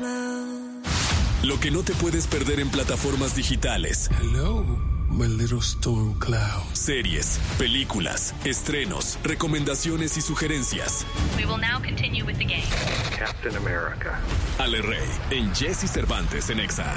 Lo que no te puedes perder en plataformas digitales. Hello, my little storm cloud. Series, películas, estrenos, recomendaciones y sugerencias. We will now continue with the game. Captain America. Ale Rey, en Jesse Cervantes en Exa.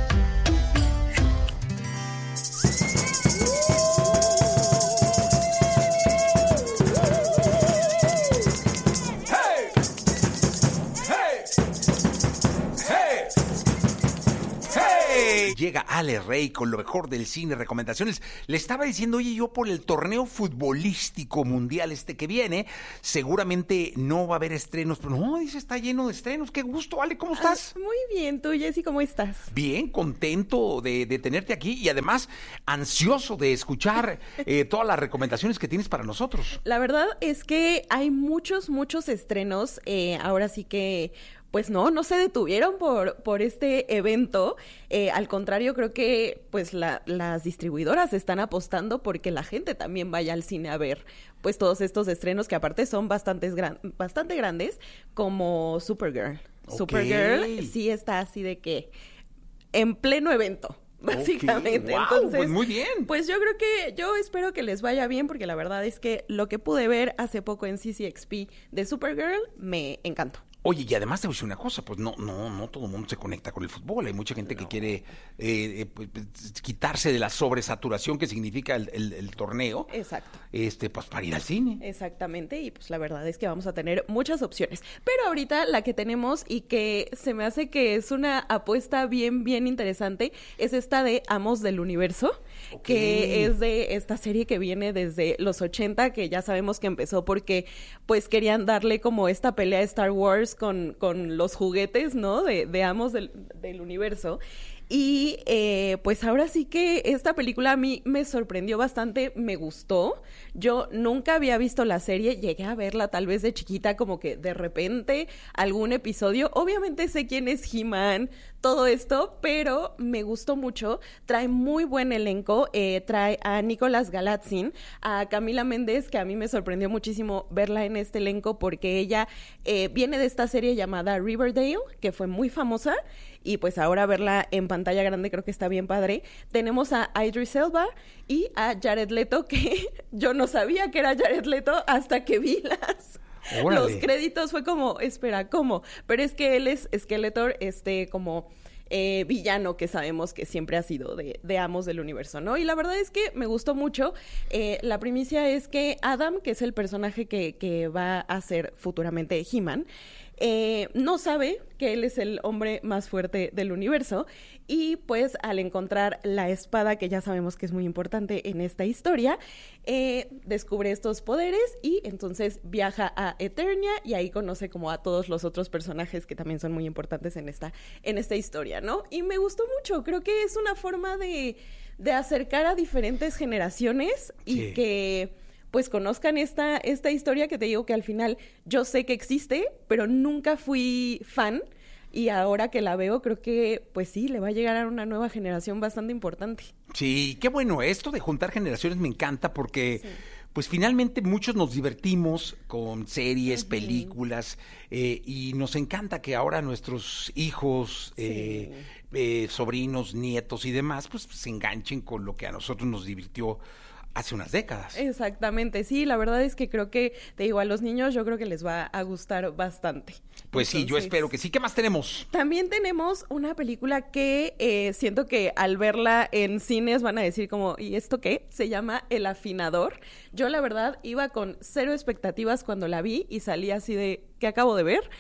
Llega Ale Rey con lo mejor del cine, recomendaciones. Le estaba diciendo, oye, yo por el torneo futbolístico mundial que viene, seguramente no va a haber estrenos, pero no, dice, está lleno de estrenos. Qué gusto, Ale, ¿cómo estás? Muy bien, tú, Jessy, ¿cómo estás? Bien, contento de tenerte aquí y además ansioso de escuchar todas las recomendaciones que tienes para nosotros. La verdad es que hay muchos estrenos, ahora sí que... Pues no se detuvieron por este evento. Al contrario, creo que pues las distribuidoras están apostando porque la gente también vaya al cine a ver pues todos estos estrenos que aparte son bastante grandes, como Supergirl. Okay. Supergirl sí está así de que en pleno evento. Básicamente, okay. Wow, entonces, pues muy bien. Pues yo espero que les vaya bien porque la verdad es que lo que pude ver hace poco en CCXP de Supergirl me encantó. Oye, y además te voy a decir una cosa, pues no todo el mundo se conecta con el fútbol. Hay mucha gente que quiere quitarse de la sobresaturación que significa el torneo. Exacto. Pues para ir al cine. Exactamente, y pues la verdad es que vamos a tener muchas opciones. Pero ahorita la que tenemos y que se me hace que es una apuesta bien interesante es esta de Amos del Universo, okay, que es de esta serie que viene desde los 80, que ya sabemos que empezó porque pues querían darle como esta pelea a Star Wars con los juguetes, ¿no? De Amos del Universo. Y pues ahora sí que esta película a mí me sorprendió bastante, me gustó. Yo nunca había visto la serie, llegué a verla tal vez de chiquita, como que de repente algún episodio. Obviamente sé quién es He-Man, todo esto, pero me gustó mucho. Trae muy buen elenco, trae a Nicholas Galitzine, a Camila Méndez, que a mí me sorprendió muchísimo verla en este elenco porque ella viene de esta serie llamada Riverdale, que fue muy famosa. Y pues ahora verla en pantalla grande creo que está bien padre. Tenemos a Idris Elba y a Jared Leto, que yo no sabía que era Jared Leto hasta que vi los créditos. Fue como, espera, ¿cómo? Pero es que él es Skeletor, como... villano que sabemos que siempre ha sido de Amos del Universo, ¿no? Y la verdad es que me gustó mucho. La primicia es que Adam, que es el personaje que va a ser futuramente He-Man, no sabe que él es el hombre más fuerte del universo y pues al encontrar la espada, que ya sabemos que es muy importante en esta historia, descubre estos poderes y entonces viaja a Eternia y ahí conoce como a todos los otros personajes que también son muy importantes en esta historia, ¿no? Y me gustó mucho, creo que es una forma de acercar a diferentes generaciones y sí, que pues conozcan esta historia que te digo que al final yo sé que existe, pero nunca fui fan y ahora que la veo creo que pues sí, le va a llegar a una nueva generación bastante importante. Sí, qué bueno, esto de juntar generaciones me encanta porque... Sí. Pues finalmente muchos nos divertimos con series, películas, y nos encanta que ahora nuestros hijos, sí, sobrinos, nietos y demás, pues se enganchen con lo que a nosotros nos divirtió hace unas décadas. Exactamente, sí, la verdad es que creo que, te digo, a los niños yo creo que les va a gustar bastante. Pues entonces, sí, yo espero que sí. ¿Qué más tenemos? También tenemos una película que siento que al verla en cines van a decir como, ¿y esto qué? Se llama El Afinador. Yo la verdad iba con cero expectativas cuando la vi y salí así de, ¿qué acabo de ver?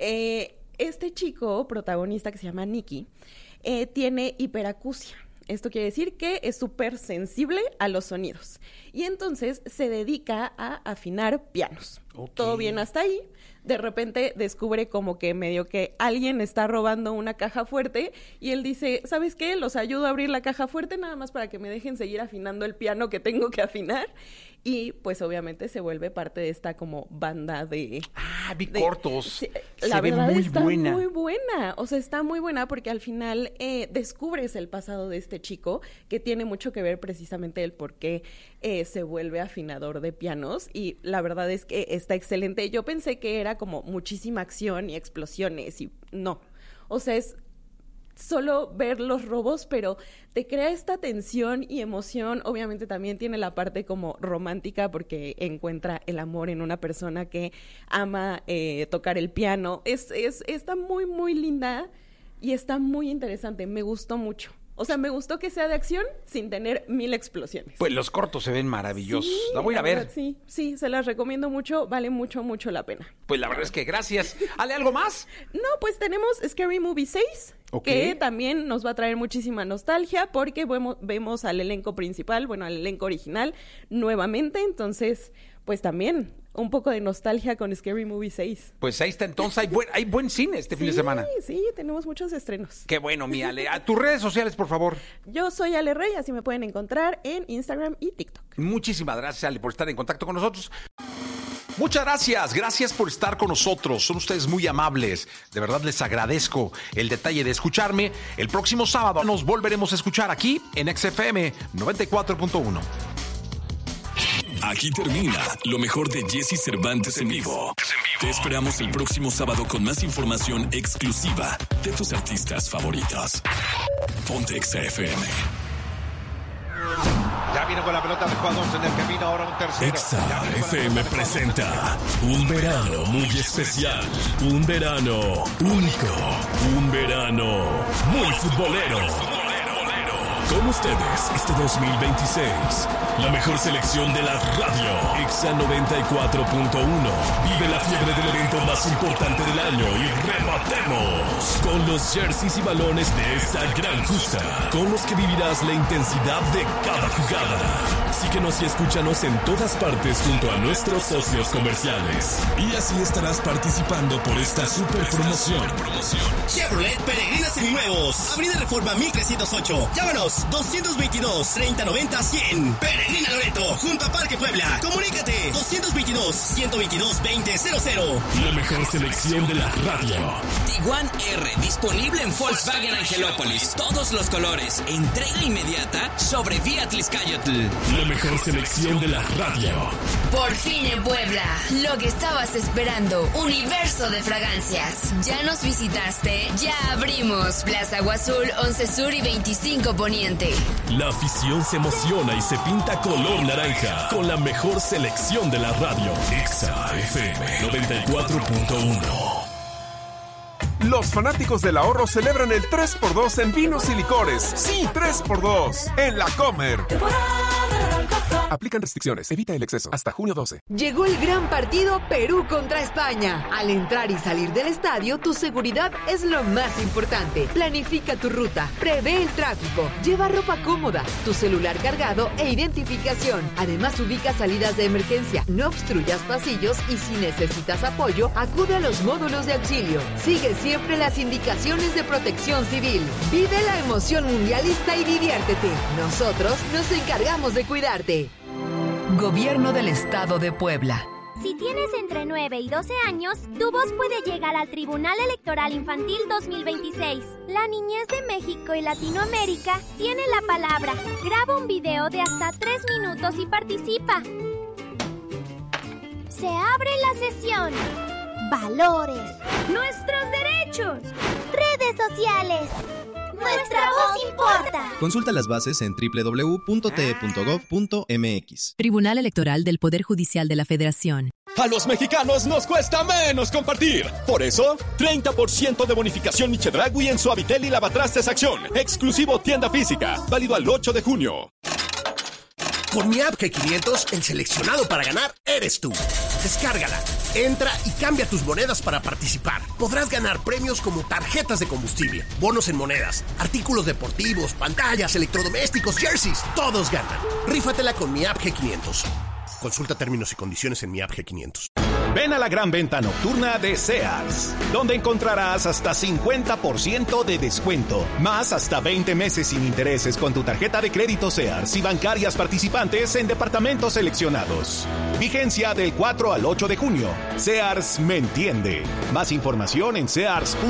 Este chico protagonista que se llama Nicky tiene hiperacusia. Esto quiere decir que es súper sensible a los sonidos. Y entonces se dedica a afinar pianos. Okay. Todo bien hasta ahí. De repente descubre como que medio que alguien está robando una caja fuerte y él dice, ¿sabes qué? Los ayudo a abrir la caja fuerte nada más para que me dejen seguir afinando el piano que tengo que afinar. Y pues obviamente se vuelve parte de esta como banda de... vi cortos. Sí, la verdad está muy buena. O sea, está muy buena porque al final descubres el pasado de este chico que tiene mucho que ver precisamente el por qué se vuelve afinador de pianos y la verdad es que está excelente. Yo pensé que era como muchísima acción y explosiones y no. O sea, es solo ver los robos, pero te crea esta tensión y emoción. Obviamente también tiene la parte como romántica porque encuentra el amor en una persona que ama tocar el piano. Está muy, muy linda y está muy interesante. Me gustó mucho. O sea, me gustó que sea de acción sin tener 1000 explosiones. Pues los cortos se ven maravillosos. Sí, la voy a ir a ver. Verdad, sí, se las recomiendo mucho. Vale mucho, mucho la pena. Pues la verdad es que gracias. ¿Ale, algo más? No, pues tenemos Scary Movie 6, que también nos va a traer muchísima nostalgia porque vemos al elenco principal, bueno, al elenco original nuevamente. Entonces, pues también un poco de nostalgia con Scary Movie 6. Pues ahí está, entonces hay buen cine este fin de semana. Sí, tenemos muchos estrenos. Qué bueno, mi Ale. A tus redes sociales, por favor. Yo soy Ale Rey, así me pueden encontrar en Instagram y TikTok. Muchísimas gracias, Ale, por estar en contacto con nosotros. Muchas gracias por estar con nosotros, son ustedes muy amables, de verdad les agradezco el detalle de escucharme. El próximo sábado nos volveremos a escuchar aquí en XFM 94.1. Aquí termina lo mejor de Jesse Cervantes en vivo. Te esperamos el próximo sábado con más información exclusiva de tus artistas favoritos. Ponte XFM. Ya viene con la pelota de jugadores en el camino, ahora un tercero. XFM presenta un verano muy especial, un verano único, un verano muy futbolero. Con ustedes, este 2026, la mejor selección de la radio, Exa 94.1. Vive la fiebre del evento más importante del año y rebatemos con los jerseys y balones de esta gran justa, con los que vivirás la intensidad de cada jugada. Síguenos y escúchanos en todas partes junto a nuestros socios comerciales. Y así estarás participando por esta super promoción. Chevrolet Peregrina Seminuevos. Avenida Reforma 1308. Llámanos 222-3090-100. Peregrina Loreto, junto a Parque Puebla. Comunícate 222-122-2000. La mejor selección de la radio. Tiguan R, disponible en Volkswagen Angelópolis. Todos los colores. Entrega inmediata sobre Vía Tliscayotl. La mejor selección de la radio. Por fin en Puebla, lo que estabas esperando, universo de fragancias. ¿Ya nos visitaste? Ya abrimos Plaza Agua Azul, 11 Sur y 25 Poniente. La afición se emociona y se pinta color naranja con la mejor selección de la radio. Exa FM 94.1. Los fanáticos del ahorro celebran el 3x2 en vinos y licores. Sí, 3x2 en La Comer. Aplican restricciones. Evita el exceso. Hasta junio 12. Llegó el gran partido Perú contra España. Al entrar y salir del estadio, tu seguridad es lo más importante. Planifica tu ruta, prevé el tráfico, lleva ropa cómoda, tu celular cargado e identificación. Además, ubica salidas de emergencia, no obstruyas pasillos y si necesitas apoyo, acude a los módulos de auxilio. Sigue siempre las indicaciones de Protección Civil. Vive la emoción mundialista y diviértete. Nosotros nos encargamos de cuidarte. Gobierno del Estado de Puebla. Si tienes entre 9 y 12 años, tu voz puede llegar al Tribunal Electoral Infantil 2026. La niñez de México y Latinoamérica tiene la palabra. Graba un video de hasta 3 minutos y participa. Se abre la sesión. Valores. Nuestros derechos. Redes sociales. Nuestra voz importa. Consulta las bases en www.te.gov.mx. Tribunal Electoral del Poder Judicial de la Federación. A los mexicanos nos cuesta menos compartir. Por eso, 30% de bonificación Chedraui en Suavitel y Lavatrastes Acción. Exclusivo tienda física. Válido al 8 de junio. Con mi app G500, el seleccionado para ganar eres tú. Descárgala, entra y cambia tus monedas para participar. Podrás ganar premios como tarjetas de combustible, bonos en monedas, artículos deportivos, pantallas, electrodomésticos, jerseys. Todos ganan. Rífatela con mi app G500. Consulta términos y condiciones en mi app G500. Ven a la gran venta nocturna de Sears, donde encontrarás hasta 50% de descuento, más hasta 20 meses sin intereses con tu tarjeta de crédito Sears y bancarias participantes en departamentos seleccionados. Vigencia del 4 al 8 de junio. Sears me entiende. Más información en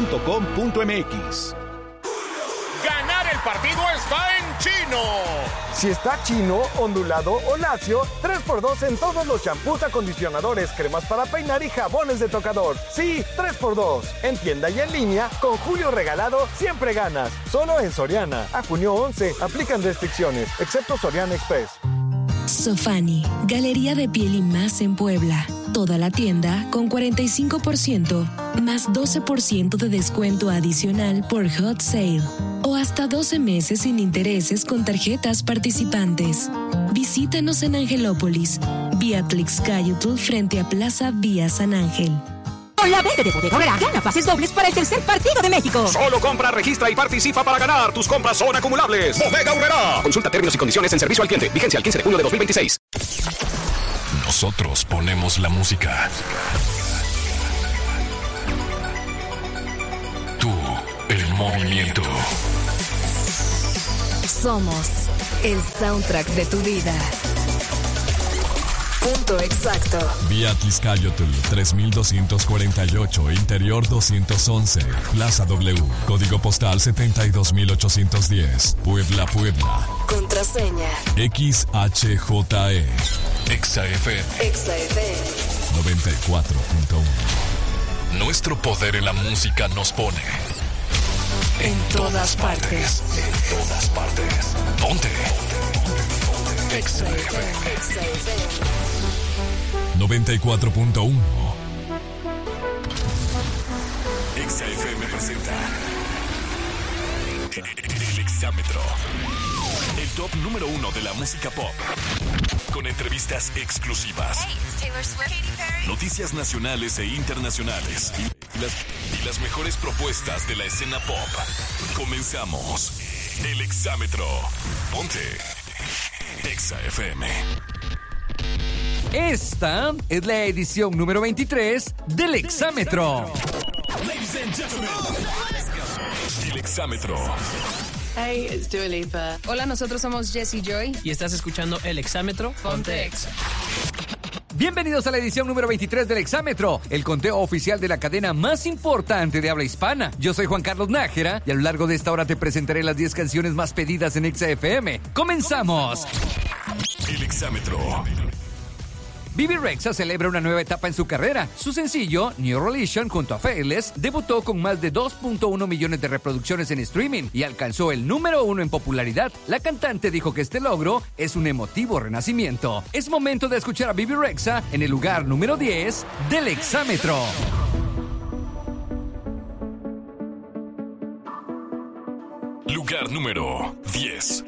sears.com.mx. Ganar el partido está en Chino. Si está chino, ondulado o lacio, 3x2 en todos los champús, acondicionadores, cremas para peinar y jabones de tocador. Sí, 3x2. En tienda y en línea, con Julio Regalado, siempre ganas. Solo en Soriana. A junio 11, aplican restricciones, excepto Soriana Express. Sofani, Galería de Piel y Más en Puebla. Toda la tienda con 45%, más 12% de descuento adicional por Hot Sale. O hasta 12 meses sin intereses con tarjetas participantes. Visítanos en Angelópolis, vía Tlixcayotl frente a Plaza Vía San Ángel. Con la venta de Bodega Aurrera, gana pases dobles para el tercer partido de México. Solo compra, registra y participa para ganar. Tus compras son acumulables. Bodega Aurrera. Consulta términos y condiciones en servicio al cliente. Vigencia al 15 de junio de 2026. Nosotros ponemos la música. Tú, el movimiento. Somos el soundtrack de tu vida. Punto exacto. Vía Tlixcayotl 3248, Interior 211, Plaza W, Código Postal 72810, Puebla, Puebla. Contraseña XHJE. XAFM. 94.1. Nuestro poder en la música nos pone en todas partes. En todas partes. Ponte. XAFM. 94.1. XAFM presenta El Exámetro. El top número 1 de la música pop. Con entrevistas exclusivas. Noticias nacionales e internacionales. Y las mejores propuestas de la escena pop. Comenzamos. El Exámetro. Ponte. XAFM. Esta es la edición número 23 del Exámetro. Ladies and gentlemen, El Exámetro. Hey, it's Dua Lipa. Hola, nosotros somos Jessie Joy. Y estás escuchando El Exámetro. Ponte Exa. Bienvenidos a la edición número 23 del Exámetro, el conteo oficial de la cadena más importante de habla hispana. Yo soy Juan Carlos Nájera y a lo largo de esta hora te presentaré las 10 canciones más pedidas en XAFM. ¡Comenzamos! El Exámetro. Bebe Rexha celebra una nueva etapa en su carrera. Su sencillo, New Religion, junto a Fearless, debutó con más de 2.1 millones de reproducciones en streaming y alcanzó el número 1 en popularidad. La cantante dijo que este logro es un emotivo renacimiento. Es momento de escuchar a Bebe Rexha en el lugar número 10 del Exámetro. Lugar número 10.